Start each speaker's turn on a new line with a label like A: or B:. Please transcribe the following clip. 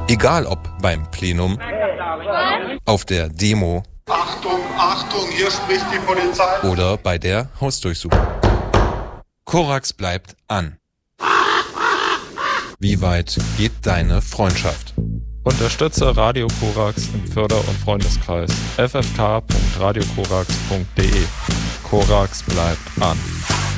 A: Egal ob beim Plenum, auf der Demo,
B: Achtung, Achtung, hier spricht die Polizei.
A: Oder bei der Hausdurchsuchung. Korax bleibt an. Wie weit geht deine Freundschaft?
C: Unterstütze Radio Korax im Förder- und Freundeskreis. ffk.radiokorax.de. Korax bleibt an.